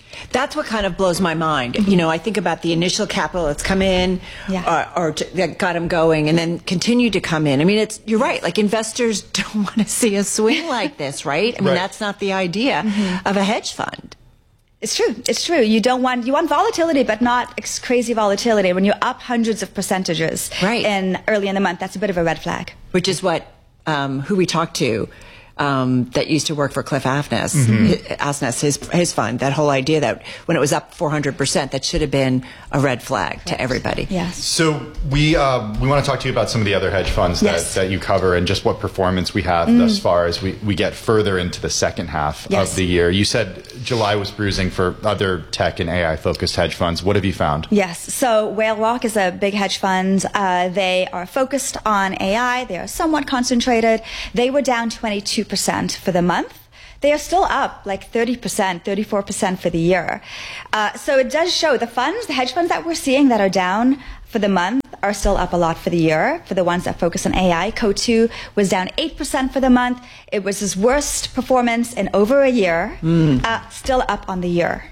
That's what kind of blows my mind. You know, I think about the initial capital that's come in, Yeah. or, or to, that got them going, and then continue to come in. I mean, it's you're right. Like, investors don't want to see a swing like this, right? I mean, Right. that's not the idea of a hedge fund. It's true. It's true. You don't want you want volatility, but not ex- crazy volatility. When you're up hundreds of percentages Right. in early in the month, that's a bit of a red flag. Which is what um, who we talked to. Um, that used to work for Cliff Asness, Mhm. Asness, his his fund. That whole idea that when it was up four hundred percent, that should have been a red flag to everybody. Yes. So we uh, we want to talk to you about some of the other hedge funds that, Yes. that you cover and just what performance we have Mm. thus far as we, we get further into the second half Yes. of the year. You said July was bruising for other tech and A I focused hedge funds. What have you found? Yes. So Whale Rock is a big hedge fund. Uh, they are focused on A I. They are somewhat concentrated. They were down twenty-two percent for the month. They are still up like thirty percent, thirty-four percent for the year. Uh, so it does show the funds, the hedge funds that we're seeing that are down for the month are still up a lot for the year. For the ones that focus on A I, Co two was down eight percent for the month. It was his worst performance in over a year. Mm. Uh, still up on the year.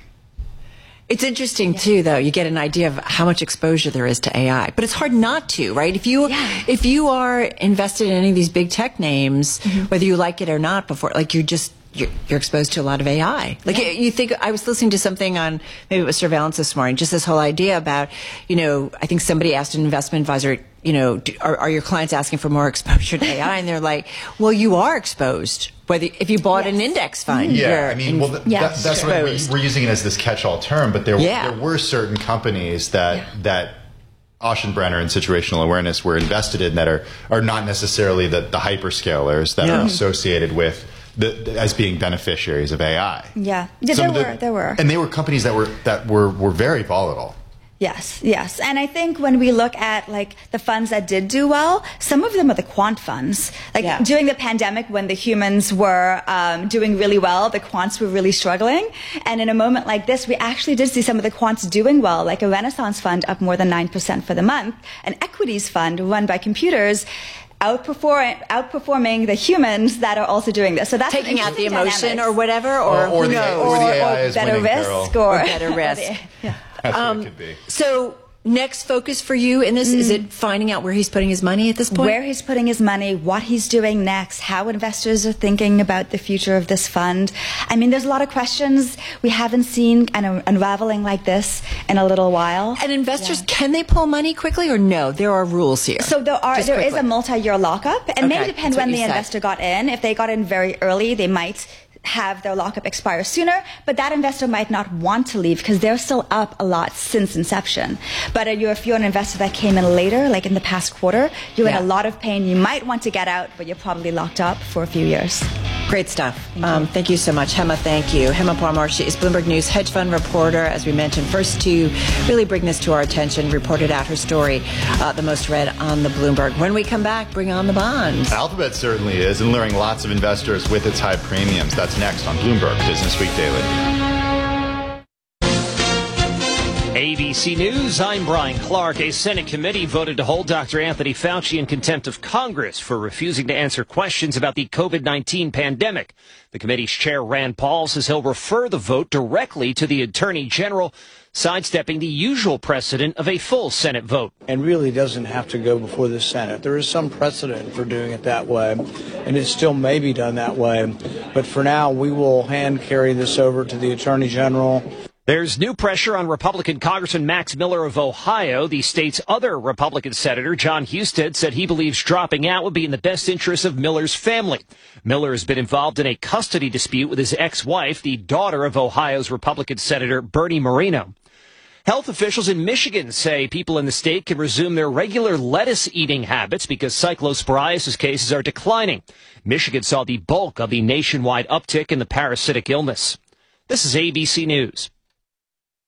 It's interesting too, though. You get an idea of how much exposure there is to A I, but it's hard not to, right? If you if you are invested in any of these big tech names, whether you like it or not, before like you're just you're, you're exposed to a lot of A I. Like Yeah. you think I was listening to something on maybe it was Surveillance this morning, just this whole idea about you know I think somebody asked an investment advisor, you know, do, are, are your clients asking for more exposure to A I? And they're like, well, you are exposed. Whether if you bought an index fund, Yeah, you're I mean, in- well, th- yeah, that, that's what we, exposed. we're using it as this catch-all term, but there Yeah. there were certain companies that that Oceanbrenner and Situational Awareness were invested in that are are not necessarily the, the hyperscalers that Yeah. are associated with the, the- as being beneficiaries of A I. Yeah, yeah Some there of the- were. There were. and they were companies that were that were were very volatile. Yes, yes. And I think when we look at like the funds that did do well, some of them are the quant funds. Like Yeah. during the pandemic when the humans were um, doing really well, the quants were really struggling. And in a moment like this, we actually did see some of the quants doing well, like a Renaissance fund up more than nine percent for the month, an equities fund run by computers outperform, outperforming the humans that are also doing this. So that's an Taking out the interesting emotion dynamics. or whatever, or, Or- or who the- knows? or the A I is better winning, risk Carol. or, Or better risk. yeah. That's Um, what it could be. So, next focus for you in this is it finding out where he's putting his money at this point? Where he's putting his money, what he's doing next, how investors are thinking about the future of this fund. I mean, there's a lot of questions we haven't seen kind of unraveling like this in a little while. And investors, can they pull money quickly or no? There are rules here. So there are Just there is quickly. a multi-year lockup, and Okay, may depend that's what when you the said. investor got in. If they got in very early, they might have their lockup expire sooner, but that investor might not want to leave because they're still up a lot since inception. But uh, you're, if you're an investor that came in later, like in the past quarter, you're Yeah. in a lot of pain. You might want to get out, but you're probably locked up for a few years. Great stuff. Thank, um, you. thank you so much, Hema. Thank you. Hema Parmar, she is Bloomberg News hedge fund reporter, as we mentioned, first to really bring this to our attention, reported out her story, uh, the most read on the Bloomberg. When we come back, bring on the bonds. Alphabet certainly is, and luring lots of investors with its high premiums. That's next on Bloomberg Business Week Daily. A B C News, I'm Brian Clark. A Senate committee voted to hold Doctor Anthony Fauci in contempt of Congress for refusing to answer questions about the COVID nineteen pandemic. The committee's chair, Rand Paul, says he'll refer the vote directly to the Attorney General, sidestepping the usual precedent of a full Senate vote. And really doesn't have to go before the Senate. There is some precedent for doing it that way, and it still may be done that way. But for now, we will hand carry this over to the Attorney General. There's new pressure on Republican Congressman Max Miller of Ohio. The state's other Republican senator, John Husted, said he believes dropping out would be in the best interest of Miller's family. Miller has been involved in a custody dispute with his ex-wife, the daughter of Ohio's Republican Senator Bernie Moreno. Health officials in Michigan say people in the state can resume their regular lettuce eating habits because cyclosporiasis cases are declining. Michigan saw the bulk of the nationwide uptick in the parasitic illness. This is A B C News.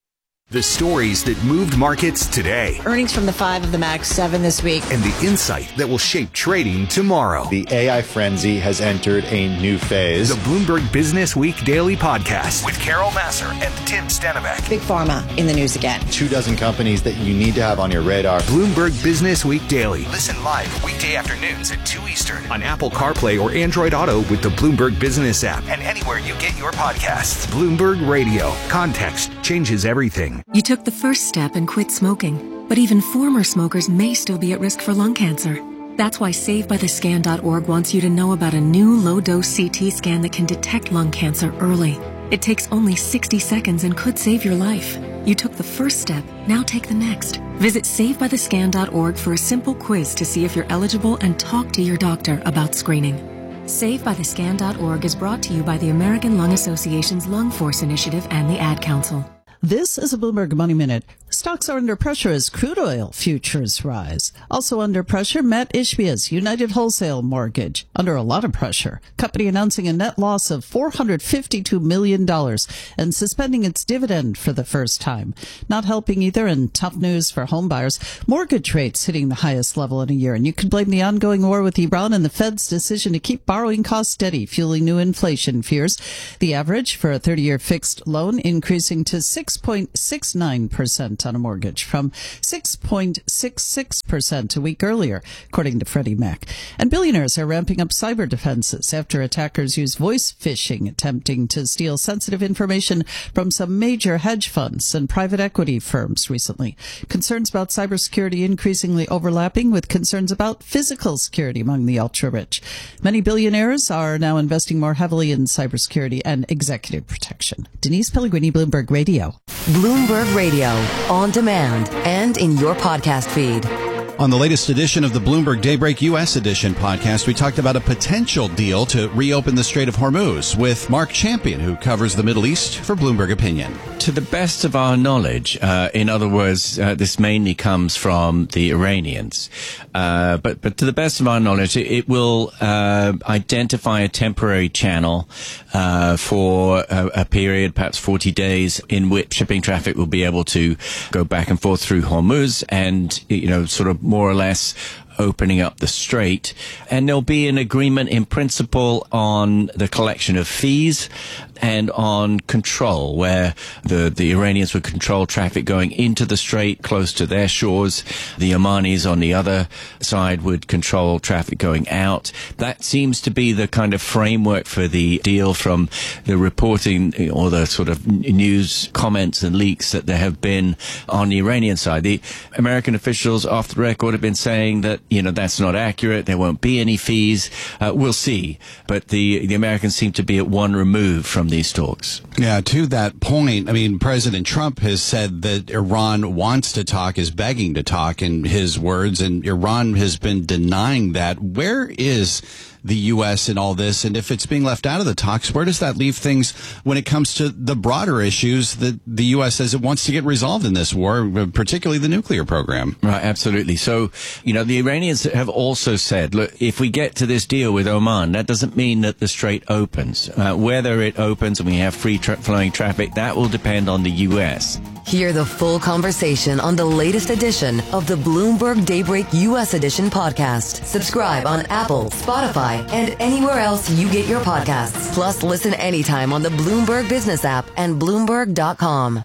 The stories that moved markets today. Earnings from the five of the Max seven this week. And the insight that will shape trading tomorrow. The A I frenzy has entered a new phase. The Bloomberg Business Week Daily Podcast with Carol Massar and Tim Stenavec. Big Pharma in the news again. Two dozen companies that you need to have on your radar. Bloomberg Business Week Daily. Listen live weekday afternoons at two Eastern on Apple CarPlay or Android Auto with the Bloomberg Business app and anywhere you get your podcasts. Bloomberg Radio. Context changes everything. You took the first step and quit smoking, but even former smokers may still be at risk for lung cancer. That's why Save By The Scan dot org wants you to know about a new low-dose C T scan that can detect lung cancer early. It takes only sixty seconds and could save your life. You took the first step, now take the next. Visit Save By The Scan dot org for a simple quiz to see if you're eligible and talk to your doctor about screening. Save By The Scan dot org is brought to you by the American Lung Association's Lung Force Initiative and the Ad Council. This is a Bloomberg Money Minute. Stocks are under pressure as crude oil futures rise. Also under pressure, Matt Ishbia's United Wholesale Mortgage. Under a lot of pressure. Company announcing a net loss of four hundred fifty-two million dollars and suspending its dividend for the first time. Not helping either, and tough news for home buyers. Mortgage rates hitting the highest level in a year. And you could blame the ongoing war with Iran and the Fed's decision to keep borrowing costs steady, fueling new inflation fears. The average for a thirty-year fixed loan increasing to six point six nine percent on a mortgage from six point six six percent a week earlier, according to Freddie Mac. And billionaires are ramping up cyber defenses after attackers used voice phishing, attempting to steal sensitive information from some major hedge funds and private equity firms recently. Concerns about cybersecurity increasingly overlapping with concerns about physical security among the ultra-rich. Many billionaires are now investing more heavily in cybersecurity and executive protection. Denise Pellegrini, Bloomberg Radio. Bloomberg Radio, on demand and in your podcast feed. On the latest edition of the Bloomberg Daybreak U S Edition podcast, we talked about a potential deal to reopen the Strait of Hormuz with Mark Champion, who covers the Middle East for Bloomberg Opinion. To the best of our knowledge, uh, in other words, uh, this mainly comes from the Iranians, uh, but but to the best of our knowledge, it, it will uh, identify a temporary channel uh, for a, a period, perhaps forty days, in which shipping traffic will be able to go back and forth through Hormuz, and you know, sort of more or less opening up the strait. And there'll be an agreement in principle on the collection of fees and on control, where the, the Iranians would control traffic going into the strait close to their shores. The Omanis on the other side would control traffic going out. That seems to be the kind of framework for the deal from the reporting or the sort of news comments and leaks that there have been on the Iranian side. The American officials off the record have been saying that, you know, that's not accurate. There won't be any fees. Uh, we'll see. But the, the Americans seem to be at one remove from these talks. Yeah, to that point, I mean, President Trump has said that Iran wants to talk, is begging to talk in his words, and Iran has been denying that. Where is the U S in all this? And if it's being left out of the talks, where does that leave things when it comes to the broader issues that the U S says it wants to get resolved in this war, particularly the nuclear program? Right, absolutely. So, you know, the Iranians have also said, look, if we get to this deal with Oman, that doesn't mean that the strait opens. Uh, whether it opens and we have free tra- flowing traffic, that will depend on the U S. Hear the full conversation on the latest edition of the Bloomberg Daybreak U S Edition podcast. Subscribe on Apple, Spotify, and anywhere else you get your podcasts. Plus, listen anytime on the Bloomberg Business app and Bloomberg dot com.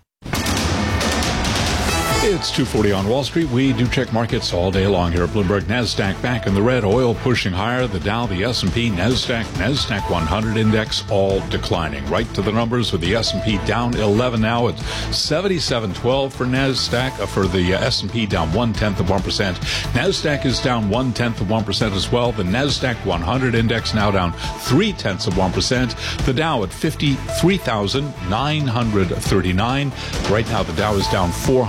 It's two forty on Wall Street. We do check markets all day long here at Bloomberg. NASDAQ back in the red, oil pushing higher. The Dow, the S and P, NASDAQ, NASDAQ one hundred index all declining. Right to the numbers with the S and P down eleven now. It's seventy-seven twelve for NASDAQ. Uh, for the uh, S and P down one-tenth of one percent. NASDAQ is down one-tenth of one percent as well. The NASDAQ one hundred index now down three-tenths of one percent. The Dow at fifty-three thousand nine hundred thirty-nine. Right now the Dow is down four hundred ten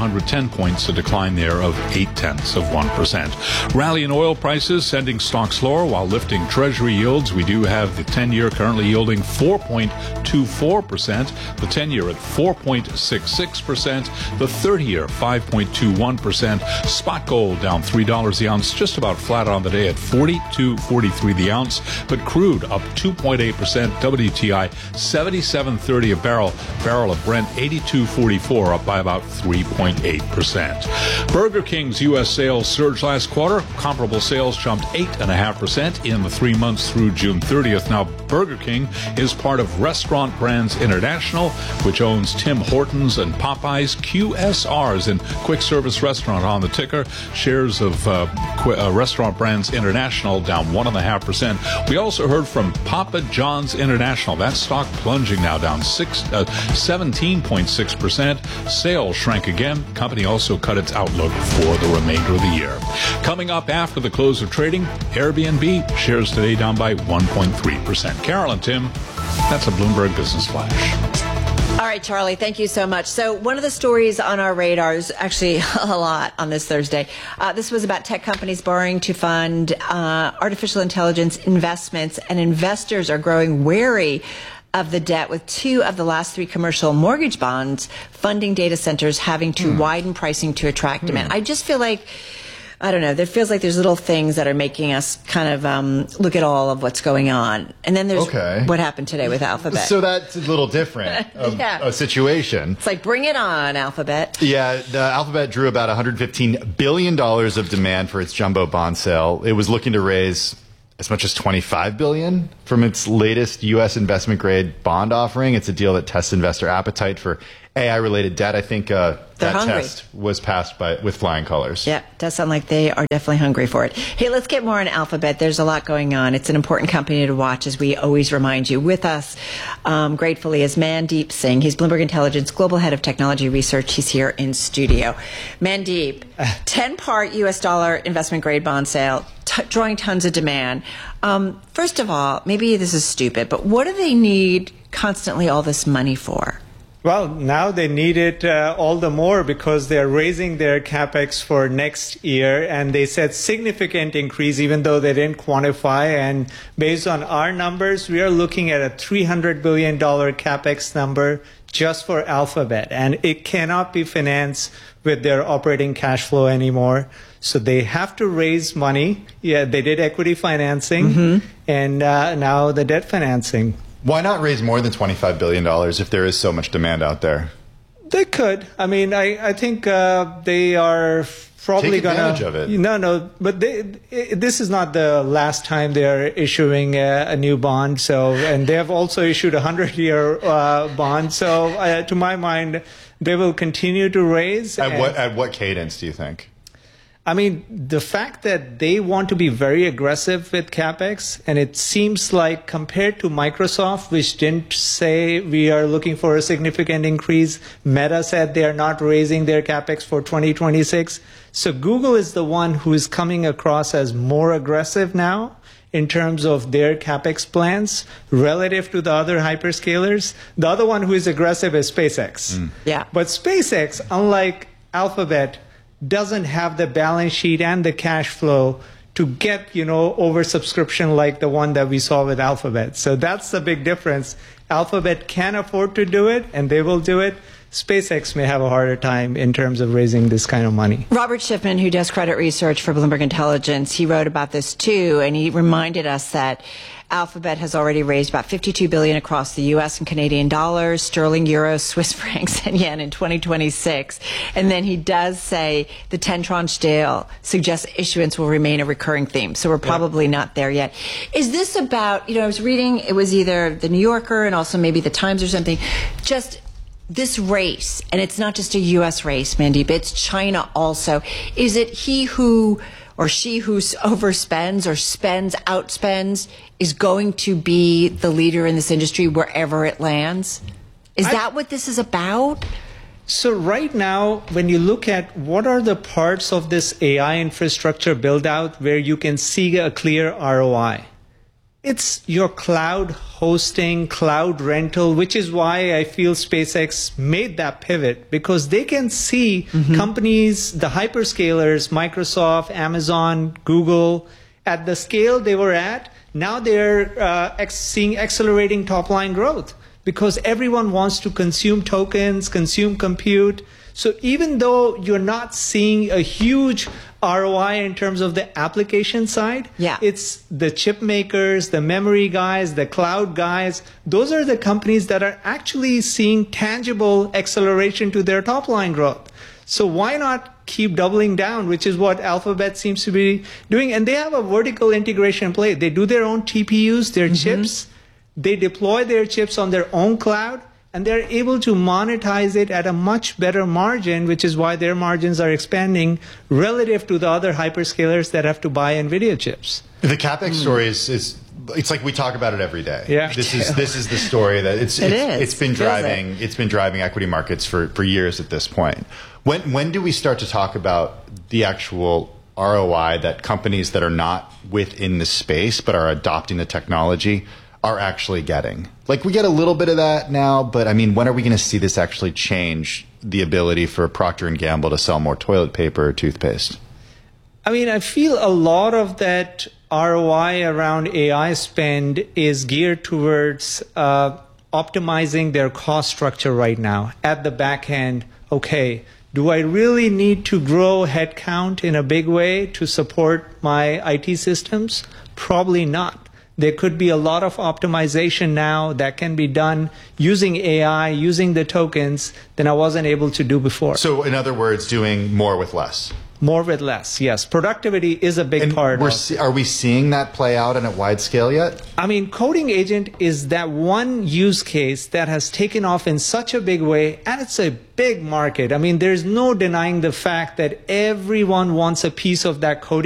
ten points, a decline there of eight tenths of one percent. Rally in oil prices sending stocks lower while lifting treasury yields. We do have the ten-year currently yielding four point two four percent, the ten-year at four point six six percent, the thirty-year five point two one percent. Spot gold down three dollars the ounce, just about flat on the day at forty-two forty-three the ounce, but crude up two point eight percent. W T I seventy-seven thirty a barrel. Barrel of Brent eighty-two forty-four, up by about three point eight percent. Burger King's U S sales surged last quarter. Comparable sales jumped eight point five percent in the three months through June thirtieth. Now, Burger King is part of Restaurant Brands International, which owns Tim Hortons and Popeyes. Q S R's in Quick Service Restaurant on the ticker. Shares of uh, Qu- uh, Restaurant Brands International down one point five percent. We also heard from Papa John's International. That stock plunging now down six, uh, seventeen point six percent. Sales shrank again. Company also cut its outlook for the remainder of the year. Coming up after the close of trading, Airbnb shares today down by one point three percent. Carol and Tim, that's a Bloomberg Business Flash. All right, Charlie, thank you so much. So one of the stories on our radar is actually a lot on this Thursday. Uh, this was about tech companies borrowing to fund uh, artificial intelligence investments, and investors are growing wary of the debt, with two of the last three commercial mortgage bonds funding data centers having to hmm. widen pricing to attract hmm. demand. I just feel like, I don't know, there feels like there's little things that are making us kind of um, look at all of what's going on. And then there's okay. what happened today with Alphabet. So that's a little different of yeah. a situation. It's like, bring it on, Alphabet. Yeah, the Alphabet drew about one hundred fifteen billion dollars of demand for its jumbo bond sale. It was looking to raise as much as twenty-five billion dollars from its latest U S investment grade bond offering. It's a deal that tests investor appetite for A I-related debt. I think uh, that hungry. test was passed by with flying colors. Yeah, does sound like they are definitely hungry for it. Hey, let's get more on Alphabet. There's a lot going on. It's an important company to watch, as we always remind you. With us, um, gratefully, is Mandeep Singh. He's Bloomberg Intelligence Global Head of Technology Research. He's here in studio. Mandeep, ten-part U S dollar investment grade bond sale, t- drawing tons of demand. Um, first of all, maybe this is stupid, but what do they need constantly all this money for? Well, now they need it uh, all the more because they're raising their capex for next year, and they said significant increase even though they didn't quantify. And based on our numbers, we are looking at a three hundred billion dollars capex number just for Alphabet, and it cannot be financed with their operating cash flow anymore. So they have to raise money. Yeah, they did equity financing, mm-hmm. and uh, now the debt financing. Why not raise more than twenty-five billion dollars if there is so much demand out there? They could. I mean, I, I think uh, they are probably going to... Take advantage of it. No, no. But they, it, this is not the last time they are issuing a, a new bond. So, and they have also issued a hundred-year uh, bond. So, uh, to my mind, they will continue to raise. At what, at what cadence do you think? I mean, the fact that they want to be very aggressive with CapEx, and it seems like compared to Microsoft, which didn't say we are looking for a significant increase, Meta said they are not raising their CapEx for twenty twenty-six. So Google is the one who is coming across as more aggressive now in terms of their CapEx plans relative to the other hyperscalers. The other one who is aggressive is SpaceX. Mm. Yeah. But SpaceX, unlike Alphabet, doesn't have the balance sheet and the cash flow to get, you know, oversubscription like the one that we saw with Alphabet. So that's the big difference. Alphabet can afford to do it, and they will do it. SpaceX may have a harder time in terms of raising this kind of money. Robert Shipman, who does credit research for Bloomberg Intelligence, he wrote about this too, and he reminded us that Alphabet has already raised about fifty-two billion dollars across the U S and Canadian dollars, sterling, euros, Swiss francs, and yen in twenty twenty-six. And then he does say the ten tranche deal suggests issuance will remain a recurring theme. So we're probably yeah. not there yet. Is this about, you know, I was reading, it was either the New Yorker and also maybe the Times or something, just this race, and it's not just a U S race, Mandeep, it's China also. Is it he who or she who overspends or spends, outspends, is going to be the leader in this industry wherever it lands? Is I, that what this is about? So right now, when you look at what are the parts of this A I infrastructure build out where you can see a clear R O I, it's your cloud hosting, cloud rental, which is why I feel SpaceX made that pivot, because they can see mm-hmm. companies, the hyperscalers, Microsoft, Amazon, Google, at the scale they were at. Now they're uh, ex- seeing accelerating top line growth because everyone wants to consume tokens, consume compute. So even though you're not seeing a huge R O I in terms of the application side, yeah. it's the chip makers, the memory guys, the cloud guys. Those are the companies that are actually seeing tangible acceleration to their top line growth. So why not keep doubling down, which is what Alphabet seems to be doing. And they have a vertical integration play. They do their own T P Us, their mm-hmm. chips. They deploy their chips on their own cloud, and they're able to monetize it at a much better margin, which is why their margins are expanding relative to the other hyperscalers that have to buy NVIDIA chips. The CapEx mm. story is, is it's like we talk about it every day. Yeah. This is this is the story that it's it it's, is. it's been driving it? it's been driving equity markets for, for years at this point. When when do we start to talk about the actual R O I that companies that are not within the space but are adopting the technology are actually getting? Like, we get a little bit of that now, but I mean, when are we going to see this actually change the ability for Procter and Gamble to sell more toilet paper or toothpaste? I mean, I feel a lot of that R O I around A I spend is geared towards uh, optimizing their cost structure right now. At the back end, okay, do I really need to grow headcount in a big way to support my I T systems? Probably not. There could be a lot of optimization now that can be done using A I, using the tokens, than I wasn't able to do before. So, in other words, doing more with less. More with less, yes. Productivity is a big and part we're of see, Are we seeing that play out and at wide scale yet? I mean, Coding Agent is that one use case that has taken off in such a big way, and it's a big market. I mean, there's no denying the fact that everyone wants a piece of that coding